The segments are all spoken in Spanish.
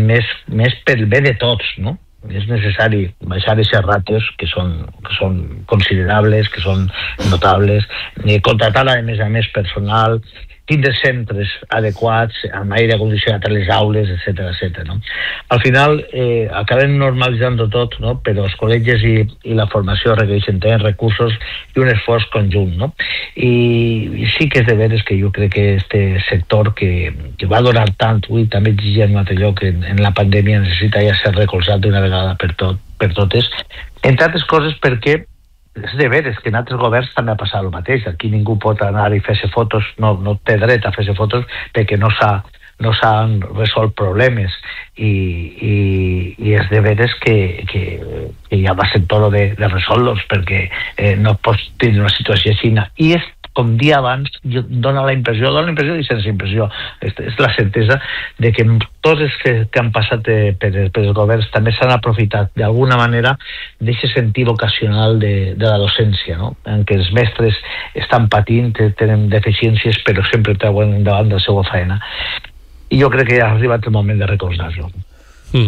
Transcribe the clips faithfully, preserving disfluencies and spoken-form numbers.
més, més pel bé de tots, no? És necessari baixar aquestes ràtios que són, que són considerables, que són notables, contratar a més a més personal, tindre centres adequats, amb aire condicionat a les aules, etcètera, etcètera, no? Al final eh, acabem normalitzant-ho tot, no? Però els col·legis i, i la formació requereixen tenir recursos i un esforç conjunt, no? I, i sí que és de veres que jo crec que este sector que, que va donar tant, i també exigia en un altre lloc, en, en la pandèmia necessita ja ser recolzat d'una vegada per, tot, per totes, entre altres coses perquè és de veres que en altres governs també ha passat el mateix. Aquí ningú pot anar i fer-se fotos, no, no té dret a fer-se fotos perquè no s'ha no s'han resolt problemes i, i, i és de veres que, que, que ja va ser tot de, de resoldre-los perquè eh, no pots tenir una situació així. I és com dia abans, dona la impressió, dona la impressió i sense impressió, és, és la certesa de que tots els que, que han passat per, per els governs també s'han aprofitat d'alguna manera d'aquest sentit vocacional de, de la docència, no? En què els mestres estan patint, tenen deficiències, però sempre treuen endavant la seva feina. I jo crec que ja ha arribat el moment de recordar-lo. Mm.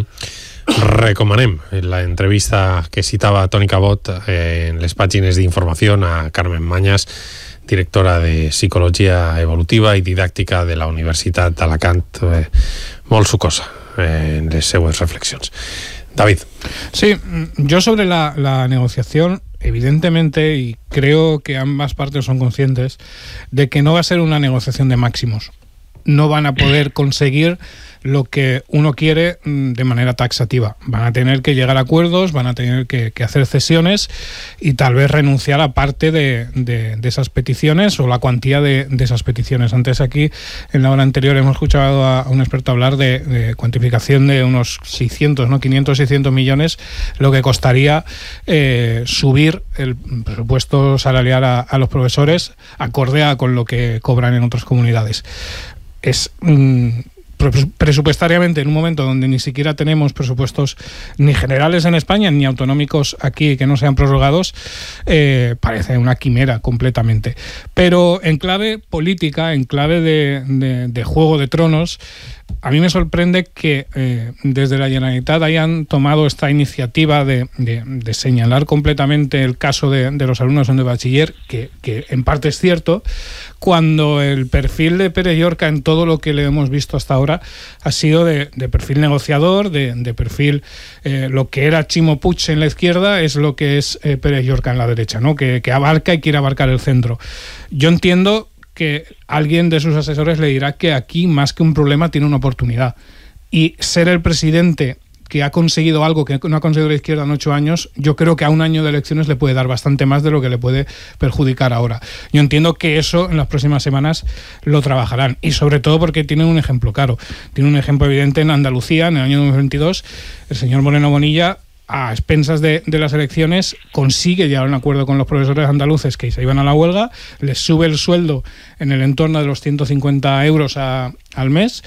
Recomanem la entrevista que citava Toni Cabot eh, en les pàgines d'informació a Carmen Mañas, directora de Psicologia Evolutiva i Didàctica de la Universitat d'Alacant, eh, molt sucosa eh, en les seues reflexions. David. Sí, yo sobre la, la negociación, evidentemente, y creo que ambas partes son conscientes, de que no va a ser una negociación de máximos. No van a poder conseguir lo que uno quiere de manera taxativa. Van a tener que llegar a acuerdos, van a tener que, que hacer cesiones y tal vez renunciar a parte de, de, de esas peticiones o la cuantía de, de esas peticiones. Antes aquí, en la hora anterior, hemos escuchado a un experto hablar de, de cuantificación de unos seiscientos, ¿no? quinientos, seiscientos millones, lo que costaría eh, subir el presupuesto salarial a, a los profesores acorde a con lo que cobran en otras comunidades. Es... Mmm, presupuestariamente en un momento donde ni siquiera tenemos presupuestos ni generales en España ni autonómicos aquí que no sean prorrogados, eh, parece una quimera completamente. Pero en clave política, en clave de, de, de Juego de Tronos, a mí me sorprende que eh, desde la Generalitat hayan tomado esta iniciativa de, de, de señalar completamente el caso de, de los alumnos de bachiller, que, que en parte es cierto, cuando el perfil de Pere Llorca en todo lo que le hemos visto hasta ahora ha sido de, de perfil negociador, de, de perfil, eh, lo que era Chimo Puig en la izquierda es lo que es eh, Pere Llorca en la derecha, ¿no? Que, que abarca y quiere abarcar el centro. Yo entiendo que alguien de sus asesores le dirá que aquí, más que un problema, tiene una oportunidad. Y ser el presidente que ha conseguido algo que no ha conseguido la izquierda en ocho años, yo creo que a un año de elecciones le puede dar bastante más de lo que le puede perjudicar ahora. Yo entiendo que eso en las próximas semanas lo trabajarán. Y sobre todo porque tienen un ejemplo claro. Tiene un ejemplo evidente en Andalucía, en el año dos mil veintidós, el señor Moreno Bonilla, a expensas de, de las elecciones, consigue llegar a un acuerdo con los profesores andaluces que se iban a la huelga, les sube el sueldo en el entorno de los ciento cincuenta euros a, al mes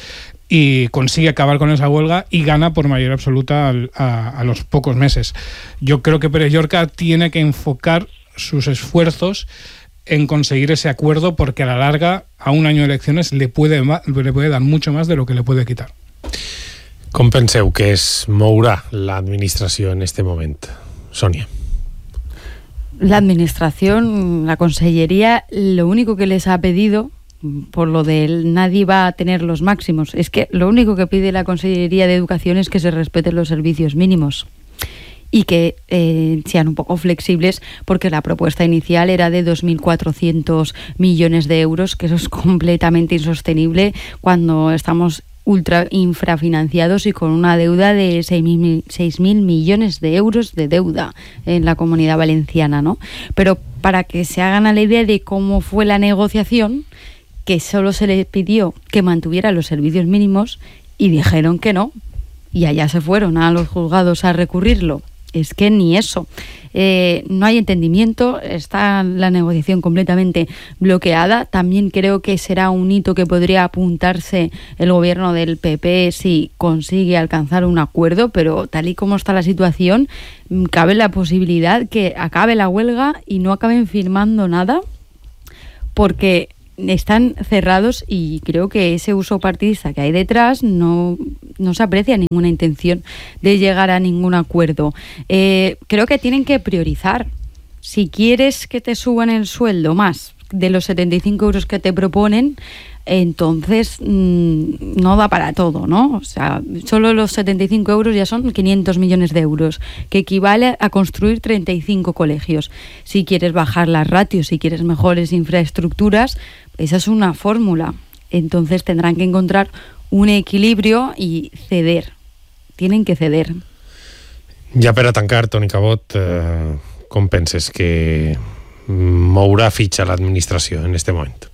y consigue acabar con esa huelga y gana por mayoría absoluta al, a, a los pocos meses. Yo creo que Pérez Llorca tiene que enfocar sus esfuerzos en conseguir ese acuerdo porque a la larga, a un año de elecciones, le puede, le puede dar mucho más de lo que le puede quitar. Com penseu que es mourà l'administració en este moment? Sonia. La administración, la consellería, lo único que les ha pedido, por lo de nadie va a tener los máximos, es que lo único que pide la Consellería de Educación es que se respeten los servicios mínimos y que eh, sean un poco flexibles, porque la propuesta inicial era de dos mil cuatrocientos millones de euros, que eso es completamente insostenible cuando estamos ultra infrafinanciados y con una deuda de seis mil millones de euros de deuda en la Comunidad Valenciana, ¿no? Pero para que se hagan a la idea de cómo fue la negociación, que solo se les pidió que mantuviera los servicios mínimos y dijeron que no, y allá se fueron a los juzgados a recurrirlo. Es que ni eso. Eh, no hay entendimiento, está la negociación completamente bloqueada. También creo que será un hito que podría apuntarse el gobierno del P P si consigue alcanzar un acuerdo, pero tal y como está la situación, cabe la posibilidad que acabe la huelga y no acaben firmando nada, porque están cerrados y creo que ese uso partidista que hay detrás no, no se aprecia ninguna intención de llegar a ningún acuerdo. Eh, creo que tienen que priorizar. Si quieres que te suban el sueldo más de los setenta y cinco euros que te proponen, entonces mmm, no da para todo, ¿no? O sea, solo los setenta y cinco euros ya son quinientos millones de euros, que equivale a construir treinta y cinco colegios. Si quieres bajar las ratios, si quieres mejores infraestructuras, esa es una fórmula. Entonces tendrán que encontrar un equilibrio y ceder. Tienen que ceder. Ja per a tancar, Toni Cabot, eh, com penses que mourà fitxa l'administració en este moment?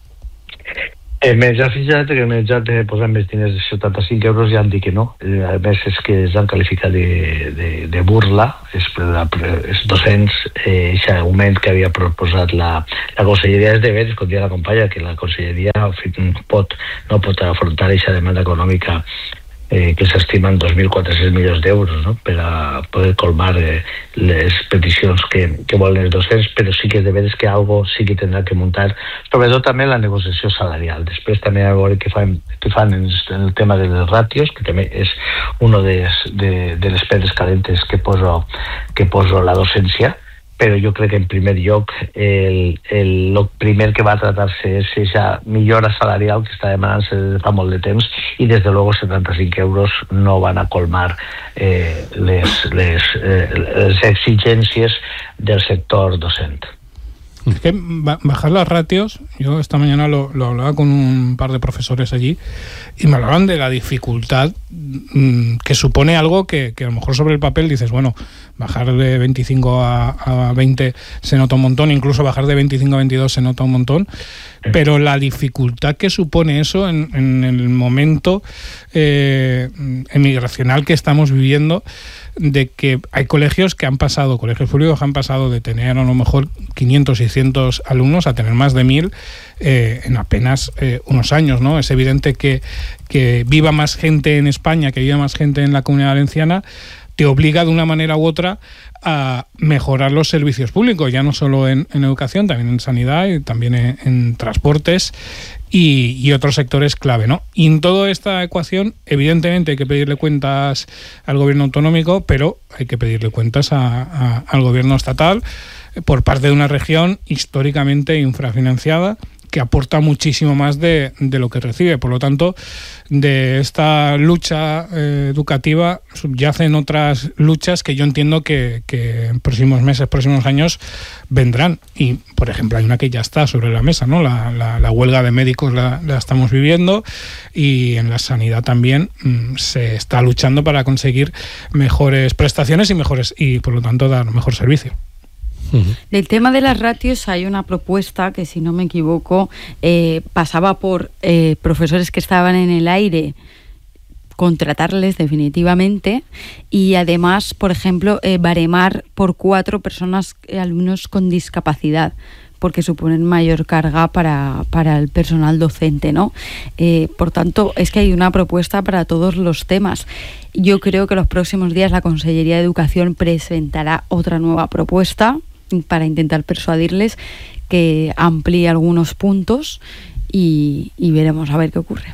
Eh, més ja fixat que més ja te posem més diners de setanta-cinc euros ja han dit que no. Eh, a més és que es han qualificat de, de, de burla, és, és dos-cents, eh, aquest augment que havia proposat la, la Conselleria és de veres, com ja la companya, que la Conselleria pot, no pot afrontar aquesta demanda econòmica eh, que s'estima en dos mil quatre-cents milions d'euros, no? Per a poder colmar eh, les peticions que, que volen els docents, però sí que és de veres que algo sí que tindrà que muntar, sobretot també la negociació salarial. Després també a veure què fan, què fan en, en el tema de les ràtios, que també és una de, de, de les pedres calentes que poso, que poso la docència, però jo crec que en primer lloc el, el, el primer que va a tratar-se és aquesta millora salarial que està demanant-se des de fa molt de temps i des de luego setanta-cinc euros no van a colmar eh, les, les, eh, les exigències del sector docent. Es que bajar las ratios, yo esta mañana lo, lo hablaba con un par de profesores allí y me hablaban de la dificultad mmm, que supone algo que, que a lo mejor sobre el papel dices, bueno, bajar de veinticinco a, a veinte se nota un montón, incluso bajar de veinticinco a veintidós se nota un montón, pero la dificultad que supone eso en, en el momento eh, emigracional que estamos viviendo, de que hay colegios que han pasado, colegios públicos que han pasado de tener a lo mejor quinientos, seiscientos alumnos a tener más de mil eh, en apenas eh, unos años, ¿no? Es evidente que, que viva más gente en España, que viva más gente en la Comunidad Valenciana, te obliga de una manera u otra a mejorar los servicios públicos, ya no solo en, en educación, también en sanidad y también en, en transportes y, y otros sectores clave, ¿no? Y en toda esta ecuación, evidentemente hay que pedirle cuentas al gobierno autonómico, pero hay que pedirle cuentas a, a, al gobierno estatal por parte de una región históricamente infrafinanciada, que aporta muchísimo más de, de lo que recibe. Por lo tanto, de esta lucha eh, educativa subyacen otras luchas que yo entiendo que, que en próximos meses, próximos años vendrán. Y, por ejemplo, hay una que ya está sobre la mesa, ¿no? La, la, la huelga de médicos la, la estamos viviendo y en la sanidad también mmm, se está luchando para conseguir mejores prestaciones y, mejores, y por lo tanto, dar mejor servicio. Del tema de las ratios hay una propuesta que, si no me equivoco, eh, pasaba por eh, profesores que estaban en el aire, contratarles definitivamente y además, por ejemplo, eh, baremar por cuatro personas, eh, alumnos con discapacidad, porque suponen mayor carga para, para el personal docente, ¿no? Eh, por tanto, es que hay una propuesta para todos los temas. Yo creo que los próximos días la Consellería de Educación presentará otra nueva propuesta para intentar persuadirles que amplíe algunos puntos y, y veremos a ver qué ocurre.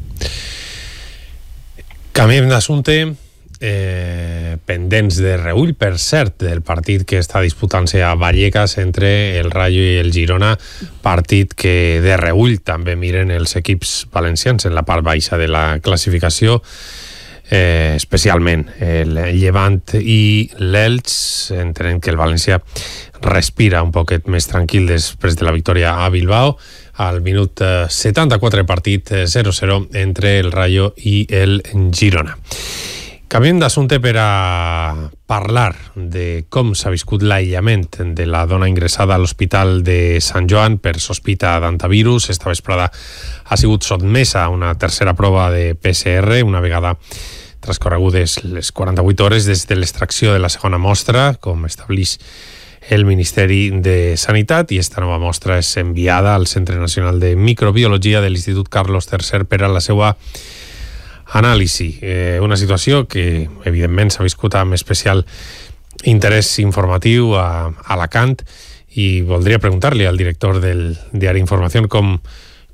Canviem d'assumpte, eh, pendents de reüll, per cert, del partit que està disputant-se a Vallecas entre el Rayo i el Girona, partit que de reüll també miren els equips valencians en la part baixa de la classificació, eh, especialment el Llevant i l'Elx. Entenem que el València respira un poquet més tranquil després de la victòria a Bilbao. Al minut setanta-quatre, partit zero zero entre el Rayo i el Girona. Canviem d'assumpte per a parlar de com s'ha viscut l'aïllament de la dona ingressada a l'Hospital de Sant Joan per sospita d'antivirus. Esta vesprada ha sigut sotmesa a una tercera prova de P C R, una vegada transcorregudes les quaranta-vuit hores des de l'extracció de la segona mostra, com estableix el Ministeri de Sanitat, i esta nova mostra és enviada al Centre Nacional de Microbiologia de l'Institut Carlos tercer per a la seva anàlisi. Eh, una situació que, evidentment, s'ha viscut amb especial interès informatiu a, a Alacant, i voldria preguntar-li al director del diari Informació com,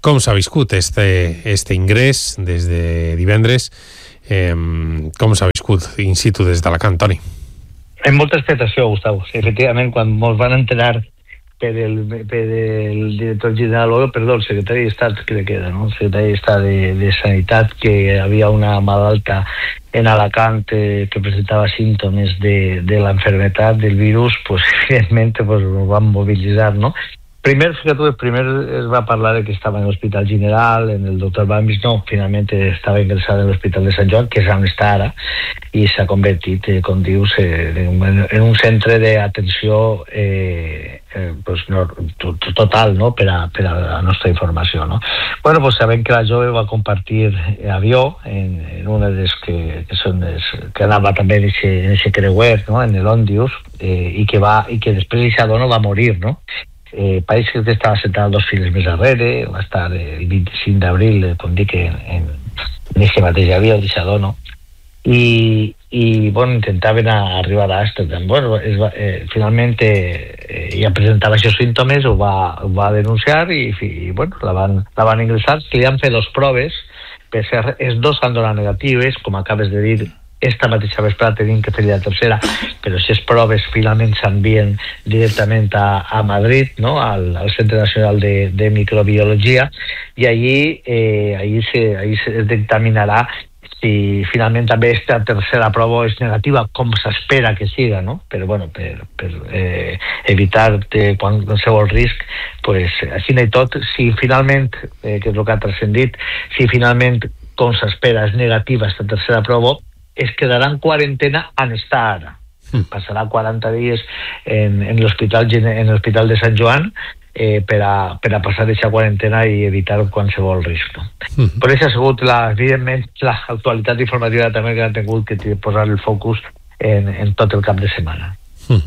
Com s'ha viscut este, este ingrés des de divendres? Eh, com s'ha viscut in situ des d'Alacant, Toni? En molta expectació, Gustavo. Sí, efectivament, quan ens van enterar per el, per el director general, o perdó, el secretari d'Estat, crec que era, no? El secretari d'Estat de, de Sanitat, que havia una malalta en Alacant eh, que presentava símptomes de, de la enfermedad del virus, pues evidentment pues, nos van mobilitzar, no? Primer, fíjate, primer es va parlar de que estava en l'Hospital General, en el doctor Bambis, no, finalment estava ingressat en l'Hospital de Sant Joan, que és on està ara, i s'ha convertit, eh, com dius, eh, en, en un centre d'atenció eh, eh, pues, no, total, no?, per a, per a la nostra informació, no? Bueno, pues sabem que la jove va compartir avió en, en una de les que, que, són les, que anava també en aquest creuer, no?, en l'Òndius, eh, i que va, i que després aquesta dona va morir, no? Eh, pareix que estava sentat dos files més darrere, va estar el vint-i-cinc d'abril, com dic, en, en, en aquest mateix avió, deixador, no? I, i bueno, intentaven arribar a Amsterdam. Bueno, es va, eh, finalment eh, ja presentava aquests símptomes, ho va, ho va denunciar i, i bueno, la van, la van ingressar. Li han fet dos proves, per ser, els dos han donat negatives, com acabes de dir. Esta mateixa vesprada tenim que fer la tercera, però si les proves finalment s'envien directament a, a Madrid, no?, al, al Centre Nacional de, de Microbiologia, i allí, eh, allí, se, allí se dictaminarà si finalment també aquesta tercera prova és negativa, com s'espera que siga, no? Però, bueno, per, per eh, evitar eh, qualsevol risc, pues, així i tot, si finalment, eh, que és el que ha transcendit, si finalment, com s'espera, és negativa aquesta tercera prova, es quedarà en quarantena on està ara. Mm. Passarà quaranta dies en, en l'hospital en l'hospital de Sant Joan eh, per, a, per a passar aquesta quarantena i evitar qualsevol risc. No? Mm. Per això ha sigut, la, evidentment, l'actualitat informativa també que ha tingut que posar el focus en, en tot el cap de setmana. Mm.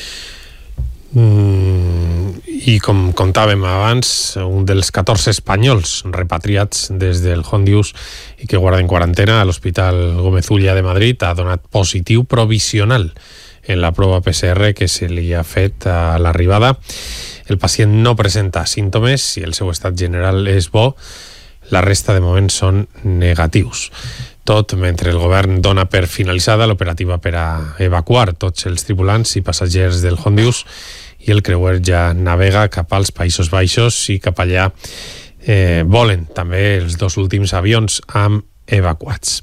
Mm, i com contàvem abans, un dels catorze espanyols repatriats des del Hondius i que guarden quarantena a l'Hospital Gómez Ulla de Madrid ha donat positiu provisional en la prova P C R que se li ha fet a l'arribada. El pacient no presenta símptomes i el seu estat general és bo. La resta de moment són negatius. Tot mentre el govern dona per finalitzada l'operativa per a evacuar tots els tripulants i passatgers del Hondius i el creuer ja navega cap als Països Baixos i cap allà eh, volen també els dos últims avions amb evacuats.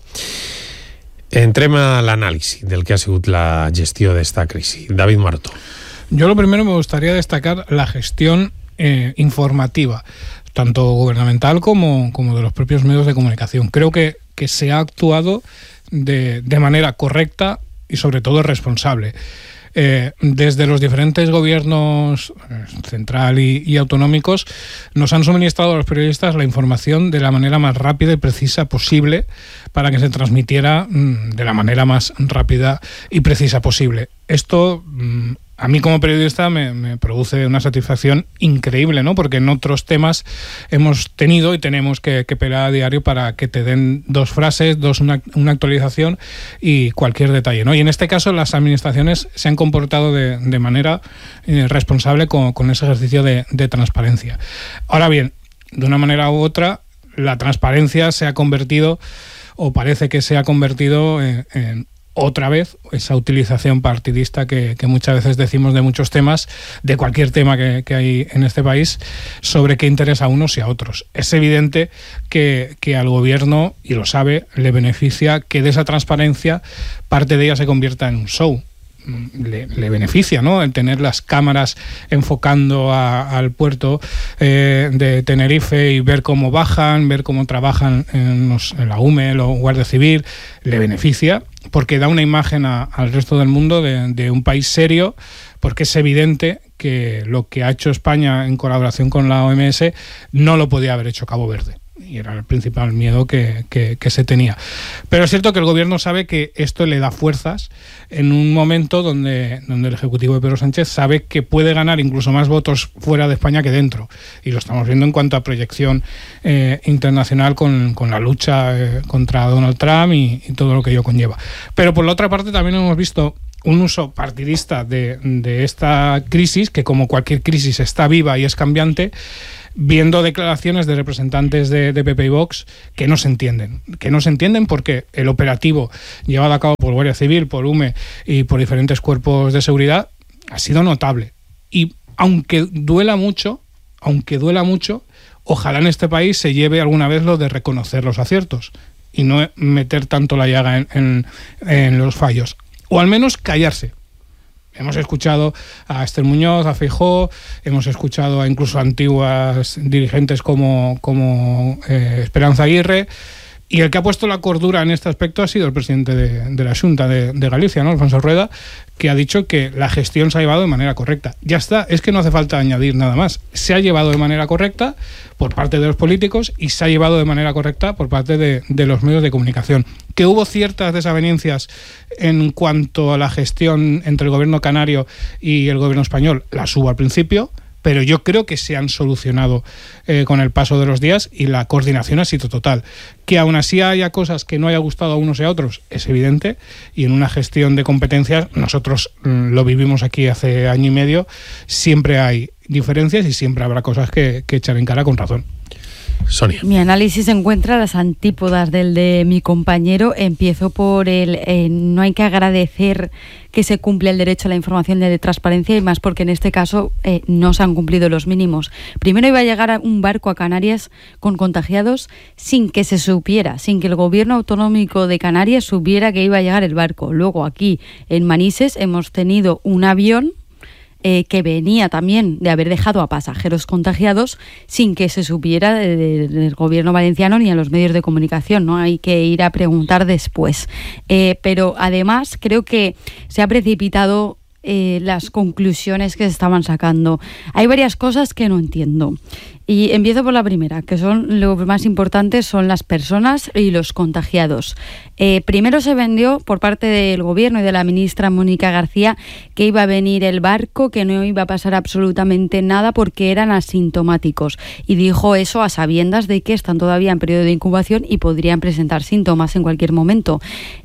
Entrem a l'anàlisi del que ha sigut la gestió d'esta crisi. David Maroto. Yo lo primero me gustaría destacar la gestión eh, informativa, tanto gubernamental como, como de los propios medios de comunicación. Creo que, que se ha actuado de, de manera correcta y sobre todo responsable. Eh, desde los diferentes gobiernos eh, central y, y autonómicos nos han suministrado a los periodistas la información de la manera más rápida y precisa posible para que se transmitiera mm, de la manera más rápida y precisa posible. Esto mm, a mí como periodista me, me produce una satisfacción increíble, ¿no? Porque en otros temas hemos tenido y tenemos que, que pelear a diario para que te den dos frases, dos una, una actualización y cualquier detalle, ¿no? Y en este caso las administraciones se han comportado de, de manera eh, responsable con, con ese ejercicio de, de transparencia. Ahora bien, de una manera u otra, la transparencia se ha convertido, o parece que se ha convertido en, en otra vez esa utilización partidista que, que muchas veces decimos de muchos temas, de cualquier tema que, que hay en este país, sobre qué interesa a unos y a otros. Es evidente que, que al gobierno, y lo sabe, le beneficia que de esa transparencia parte de ella se convierta en un show. Le, le beneficia, ¿no?, el tener las cámaras enfocando a, al puerto eh, de Tenerife y ver cómo bajan, ver cómo trabajan en, los, en la U M E o Guardia Civil. Le beneficia porque da una imagen a, al resto del mundo de, de un país serio, porque es evidente que lo que ha hecho España en colaboración con la O M S no lo podía haber hecho Cabo Verde. Y era el principal miedo que, que, que se tenía. Pero es cierto que el gobierno sabe que esto le da fuerzas en un momento donde, donde el Ejecutivo de Pedro Sánchez sabe que puede ganar incluso más votos fuera de España que dentro. Y lo estamos viendo en cuanto a proyección eh, internacional con, con la lucha eh, contra Donald Trump y, y todo lo que ello conlleva. Pero por la otra parte también hemos visto un uso partidista de, de esta crisis, que como cualquier crisis está viva y es cambiante, viendo declaraciones de representantes de, de P P y Vox que no se entienden. Que no se entienden porque el operativo llevado a cabo por Guardia Civil, por U M E y por diferentes cuerpos de seguridad ha sido notable. Y aunque duela mucho, aunque duela mucho, ojalá en este país se lleve alguna vez lo de reconocer los aciertos y no meter tanto la llaga en, en, en los fallos. O al menos callarse. Hemos escuchado a Esther Muñoz, a Feijóo, hemos escuchado a incluso a antiguas dirigentes como, como eh, Esperanza Aguirre, y el que ha puesto la cordura en este aspecto ha sido el presidente de, de la Xunta de, de Galicia, ¿no? Alfonso Rueda, que ha dicho que la gestión se ha llevado de manera correcta. Ya está, es que no hace falta añadir nada más. Se ha llevado de manera correcta por parte de los políticos y se ha llevado de manera correcta por parte de, de los medios de comunicación. Que hubo ciertas desavenencias en cuanto a la gestión entre el gobierno canario y el gobierno español, las hubo al principio, pero yo creo que se han solucionado eh, con el paso de los días y la coordinación ha sido total. Que aún así haya cosas que no haya gustado a unos y a otros, es evidente, y en una gestión de competencias, nosotros mm, lo vivimos aquí hace año y medio, siempre hay diferencias y siempre habrá cosas que, que echar en cara con razón. Sonia. Mi análisis se encuentra a las antípodas del de mi compañero. Empiezo por el eh, no hay que agradecer que se cumple el derecho a la información de transparencia, y más porque en este caso eh, no se han cumplido los mínimos. Primero iba a llegar un barco a Canarias con contagiados sin que se supiera, sin que el gobierno autonómico de Canarias supiera que iba a llegar el barco. Luego aquí en Manises hemos tenido un avión Eh, que venía también de haber dejado a pasajeros contagiados sin que se supiera de, de, del gobierno valenciano ni a los medios de comunicación, ¿no? Hay que ir a preguntar después. Eh, pero además creo que se ha precipitado eh, las conclusiones que se estaban sacando. Hay varias cosas que no entiendo. Y empiezo por la primera, que son lo más importante, son las personas y los contagiados. Eh, primero se vendió por parte del gobierno y de la ministra Mónica García que iba a venir el barco, que no iba a pasar absolutamente nada porque eran asintomáticos. Y dijo eso a sabiendas de que están todavía en periodo de incubación y podrían presentar síntomas en cualquier momento.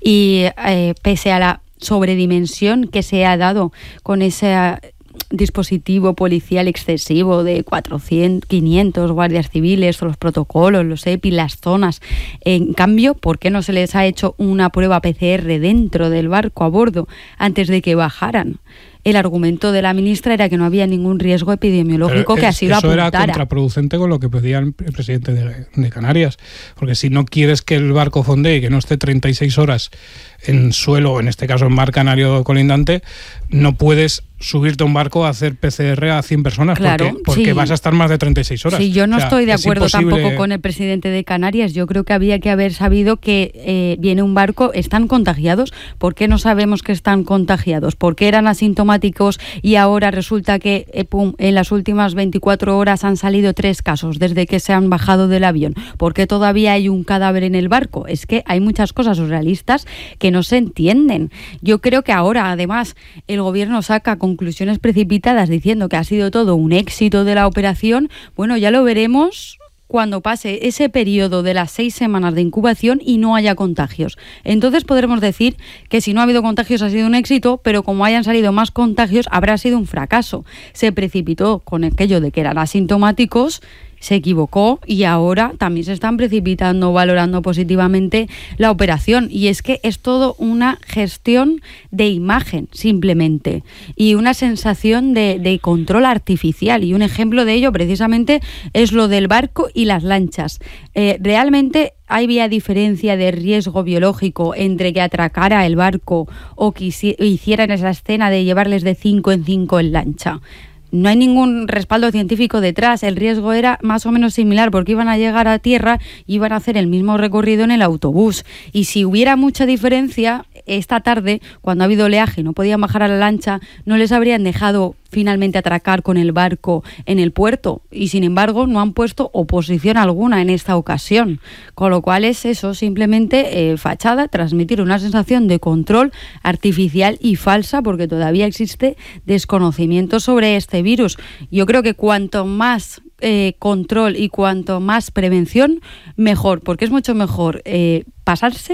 Y eh, pese a la sobredimensión que se ha dado con ese dispositivo policial excesivo de cuatrocientos, quinientos guardias civiles, los protocolos, los E P I, las zonas. En cambio, ¿por qué no se les ha hecho una prueba P C R dentro del barco a bordo antes de que bajaran? El argumento de la ministra era que no había ningún riesgo epidemiológico es, que así lo apuntara. Eso era contraproducente con lo que pedía el presidente de, de Canarias, porque si no quieres que el barco fondee y que no esté treinta y seis horas en suelo, en este caso en mar canario colindante, no puedes subirte a un barco a hacer P C R a cien personas, claro, porque, porque sí. vas a estar más de treinta y seis horas. Sí, yo no o sea, estoy de acuerdo imposible... tampoco con el presidente de Canarias. Yo creo que había que haber sabido que eh, viene un barco, están contagiados. ¿Por qué no sabemos que están contagiados? ¿Por qué eran asintomáticos y ahora resulta que eh, pum, en las últimas veinticuatro horas han salido tres casos desde que se han bajado del avión? ¿Por qué todavía hay un cadáver en el barco? Es que hay muchas cosas surrealistas que no se entienden. Yo creo que ahora, además, el gobierno saca conclusiones precipitadas diciendo que ha sido todo un éxito de la operación. Bueno, ya lo veremos cuando pase ese periodo de las seis semanas de incubación y no haya contagios. Entonces podremos decir que si no ha habido contagios ha sido un éxito, pero como hayan salido más contagios habrá sido un fracaso. Se precipitó con aquello de que eran asintomáticos, se equivocó y ahora también se están precipitando, valorando positivamente la operación. Y es que es todo una gestión de imagen, simplemente, y una sensación de, de control artificial. Y un ejemplo de ello, precisamente, es lo del barco y las lanchas. Eh, realmente había diferencia de riesgo biológico entre que atracara el barco o que hicieran esa escena de llevarles de cinco en cinco en lancha. No hay ningún respaldo científico detrás. El riesgo era más o menos similar porque iban a llegar a tierra y iban a hacer el mismo recorrido en el autobús. Y si hubiera mucha diferencia, esta tarde, cuando ha habido oleaje y no podían bajar a la lancha, no les habrían dejado finalmente atracar con el barco en el puerto. Y sin embargo, no han puesto oposición alguna en esta ocasión. Con lo cual es eso, simplemente eh, fachada, transmitir una sensación de control artificial y falsa, porque todavía existe desconocimiento sobre este virus. Yo creo que cuanto más eh, control y cuanto más prevención, mejor, porque es mucho mejor eh, pasarse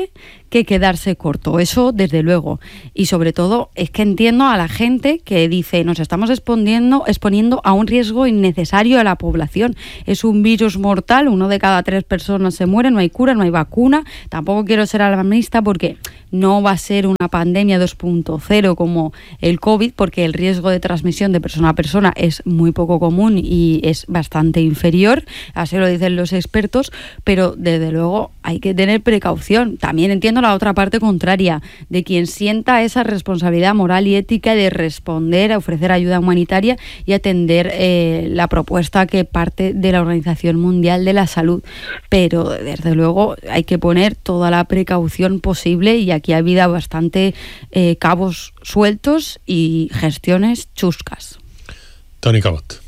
que quedarse corto, eso desde luego. Y sobre todo es que entiendo a la gente que dice, nos estamos exponiendo, exponiendo a un riesgo innecesario a la población. Es un virus mortal, uno de cada tres personas se muere, no hay cura, no hay vacuna. Tampoco quiero ser alarmista porque no va a ser una pandemia dos punto cero como el COVID, porque el riesgo de transmisión de persona a persona es muy poco común y es bastante inferior, así lo dicen los expertos, pero desde luego hay que tener precaución. También entiendo la otra parte contraria, de quien sienta esa responsabilidad moral y ética de responder, a ofrecer ayuda humanitaria y atender eh, la propuesta que parte de la Organización Mundial de la Salud. Pero desde luego hay que poner toda la precaución posible y aquí ha habido bastante eh, cabos sueltos y gestiones chuscas. Toni Cabot.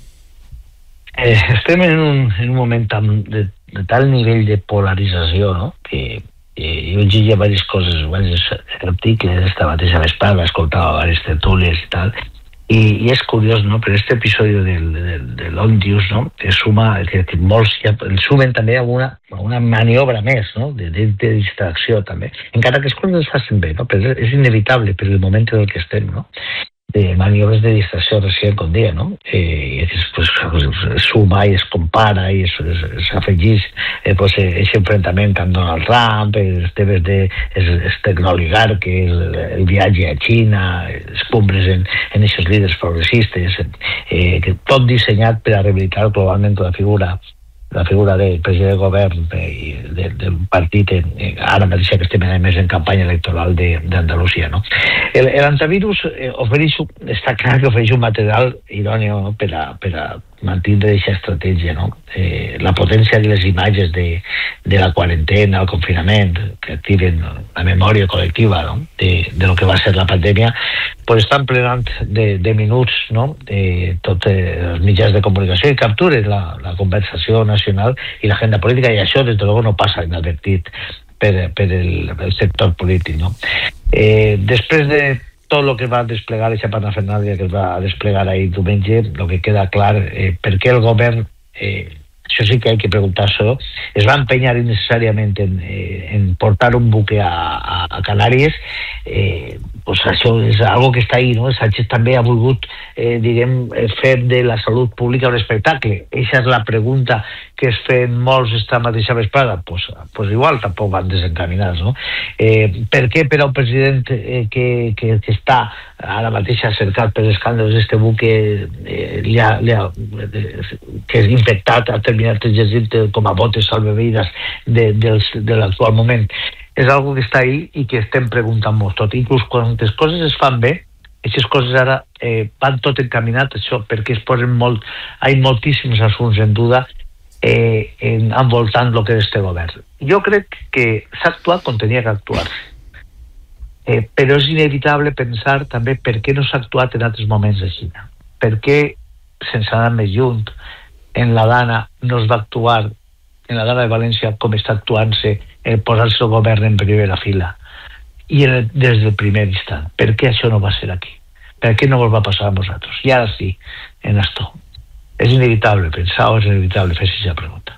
Eh, estem en un, en un moment de, de tal nivell de polarització, no?, que eh, jo llegia diverses coses, diversos articles esta mateixa vesprada, escoltava diverses tertúlies i tal, i, i és curiós, no?, per aquest episodi del, del, de l'Ondius, no?, que suma, que, que molts ja el sumen també a una, a una maniobra més, no?, de, de, de distracció també, encara que les coses es facin bé, no?, però és inevitable per el moment en el que estem, no?, de maniobres de distracció recién con dia, no? Eh, i pues, es suma i es compara i s'afegeix eh, pues, aquest enfrontament amb Donald Trump, els temes de els tecnooligarques, el, el viatge a Xina, les cumbres en aquests líders progressistes, eh, que tot dissenyat per a rehabilitar globalment la figura la figura del president del govern i de, del partit, eh, ara mateix que estem més en campanya electoral d'Andalusia, no? El, el antivirus eh, ofereix, està clar que ofereix un material idoni, no?, per a, per a mantenir aquesta estratègia, no? Eh, la potència de les imatges de, de la quarantena, el confinament, que activen la memòria col·lectiva, no?, de, de lo que va ser la pandèmia, pues estan plenant de, de minuts, no?, de tots els mitjans de comunicació i capturen la, la conversació nacional i l'agenda política, i això, des de luego, no passa inadvertit per, per el, el sector polític, no? Eh, després de tot el que va desplegar aquesta panafernàlia que es va desplegar ahir diumenge, el que queda clar, eh, per què el govern, eh, això sí que hay que preguntar-se, es va empenyar innecessàriament en, eh, en portar un buque a, a, a Canàries. Eh, pues això és algo que està ahí, no? Sánchez també ha volgut, eh, diguem, fer de la salut pública un espectacle. Eixa és la pregunta que es feien molts esta mateixa vesprada. Pues, pues igual tampoc van desencaminats, no? Eh, per què per a un president eh, que, que, que està ara mateix cercat per escàndols d'este buque eh, li ha, li ha, eh, que és infectat, ha terminat llegint com a botes salvavides de, dels, de l'actual moment, és algo que està ahí i que estem preguntant molt tot. Inclús quan les coses es fan bé, aquestes coses ara eh, van tot encaminat això, perquè es posen molt, hi ha moltíssims assumptes en duda eh, en, envoltant el que és este govern. Jo crec que s'ha actuat com tenia que actuar-se. Eh, però és inevitable pensar també per què no s'ha actuat en altres moments de Xina. Per què, sense anar més lluny, en la Dana no es va actuar, en la Dana de València, com està actuant-se el posar-se el govern en primera fila i en el, des del primer instant. Per què això no va ser aquí? Per què no ens va passar a nosaltres? I ara sí, en esto. És inevitable pensar, o és inevitable fer esa pregunta.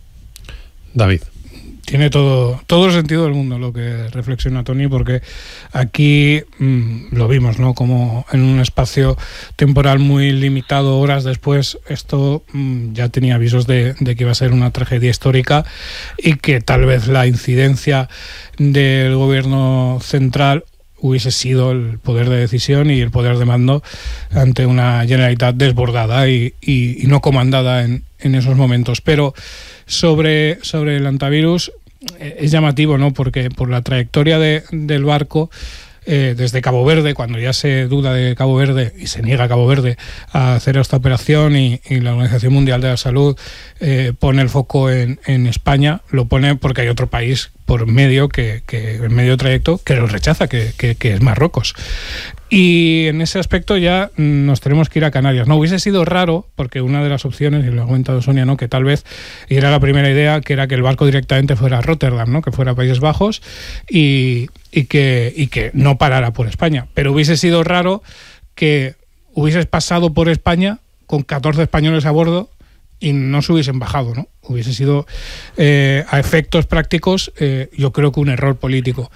David. Tiene todo, todo el sentido del mundo lo que reflexiona Toni, porque aquí mmm, lo vimos, ¿no? Como en un espacio temporal muy limitado, horas después, esto mmm, ya tenía avisos de, de que iba a ser una tragedia histórica y que tal vez la incidencia del gobierno central hubiese sido el poder de decisión y el poder de mando ante una Generalitat desbordada y, y, y no comandada en, en esos momentos. Pero sobre, sobre el antivirus es llamativo, ¿no? Porque por la trayectoria de, del barco, eh, desde Cabo Verde, cuando ya se duda de Cabo Verde y se niega a Cabo Verde a hacer esta operación y, y la Organización Mundial de la Salud eh, pone el foco en, en España, lo pone porque hay otro país por medio, que, que en medio trayecto, que lo rechaza, que, que, que es Marruecos. Y en ese aspecto ya nos tenemos que ir a Canarias. No hubiese sido raro, porque una de las opciones, y lo ha comentado Sonia, ¿no?, que tal vez, y era la primera idea, que era que el barco directamente fuera a Rotterdam, ¿no?, que fuera a Países Bajos y, y, que, y que no parara por España. Pero hubiese sido raro que hubieses pasado por España con catorce españoles a bordo y no se hubiesen bajado, ¿no? hubiese sido eh, a efectos prácticos, eh, yo creo que un error político,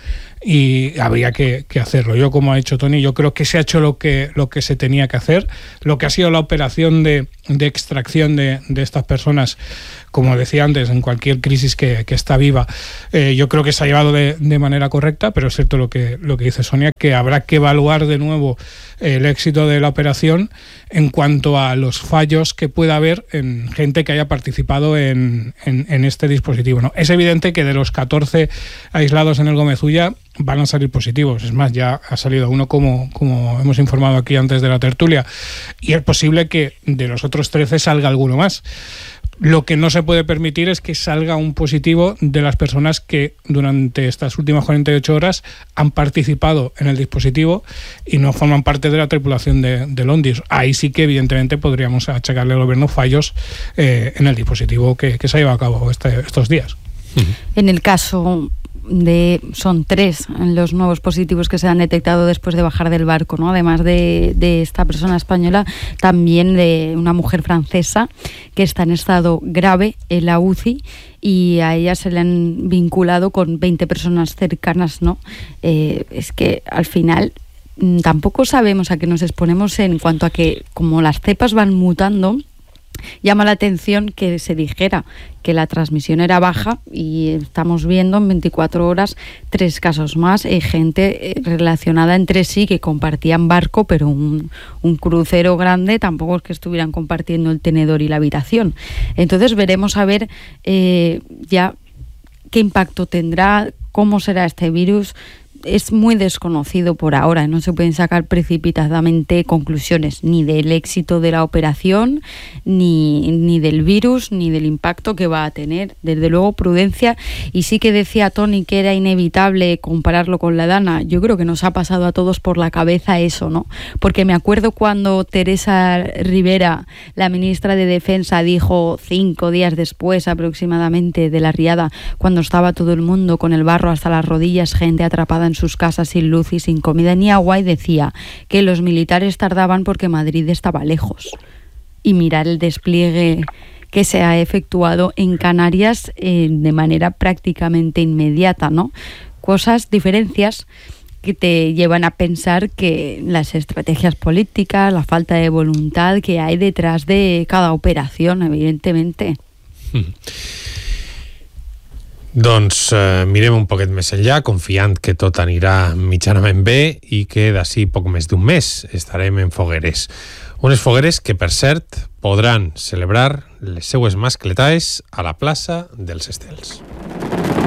y habría que, que hacerlo. Yo, como ha dicho Tony, yo creo que se ha hecho lo que, lo que se tenía que hacer, lo que ha sido la operación de, de extracción de, de estas personas, como decía antes, en cualquier crisis que, que está viva, eh, yo creo que se ha llevado de, de manera correcta, pero es cierto lo que, lo que dice Sonia, que habrá que evaluar de nuevo el éxito de la operación en cuanto a los fallos que pueda haber en gente que haya participado en, en, en este dispositivo, ¿no? Es evidente que de los catorce aislados en el Gómez Ulla van a salir positivos. Es más, ya ha salido uno, como, como hemos informado aquí antes de la tertulia, y es posible que de los otros trece salga alguno más. Lo que no se puede permitir es que salga un positivo de las personas que durante estas últimas cuarenta y ocho horas han participado en el dispositivo y no forman parte de la tripulación de, de Londis. Ahí sí que evidentemente podríamos achacarle al gobierno fallos eh, en el dispositivo que, que se ha llevado a cabo este, estos días. En el caso de, son tres los nuevos positivos que se han detectado después de bajar del barco, ¿no? Además de, de esta persona española, también de una mujer francesa que está en estado grave en la U C I, y a ella se le han vinculado con veinte personas cercanas, ¿no? Eh, es que al final tampoco sabemos a qué nos exponemos en cuanto a que, como las cepas van mutando, llama la atención que se dijera que la transmisión era baja, y estamos viendo en veinticuatro horas tres casos más, eh, gente relacionada entre sí que compartían barco, pero un, un crucero grande, tampoco es que estuvieran compartiendo el tenedor y la habitación. Entonces veremos a ver eh, ya qué impacto tendrá, cómo será este virus. Es muy desconocido por ahora, no se pueden sacar precipitadamente conclusiones ni del éxito de la operación, ni, ni del virus, ni del impacto que va a tener. Desde luego, prudencia. Y sí que decía Tony que era inevitable compararlo con la Dana. Yo creo que nos ha pasado a todos por la cabeza eso, ¿no? Porque me acuerdo cuando Teresa Rivera, la ministra de Defensa, dijo cinco días después aproximadamente de la riada, cuando estaba todo el mundo con el barro hasta las rodillas, gente atrapada en sus casas sin luz y sin comida ni agua, y decía que los militares tardaban porque Madrid estaba lejos. Y mirar el despliegue que se ha efectuado en Canarias eh, de manera prácticamente inmediata, ¿no? Cosas, diferencias que te llevan a pensar que las estrategias políticas, la falta de voluntad que hay detrás de cada operación, evidentemente. Mm. Doncs eh, mirem un poquet més enllà, confiant que tot anirà mitjanament bé i que d'ací poc més d'un mes estarem en fogueres. Unes fogueres que, per cert, podran celebrar les seues mascletaes a la plaça dels Estels.